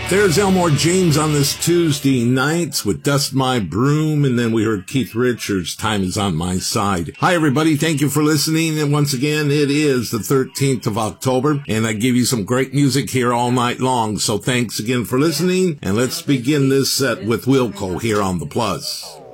There's Elmore James on this Tuesday night with Dust My Broom, and then we heard Keith Richards, Time Is On My Side. Hi, everybody. Thank you for listening. And once again, it is the 13th of October, and I give you some great music here all night long. So thanks again for listening, and let's begin this set with Wilco here on The Plus.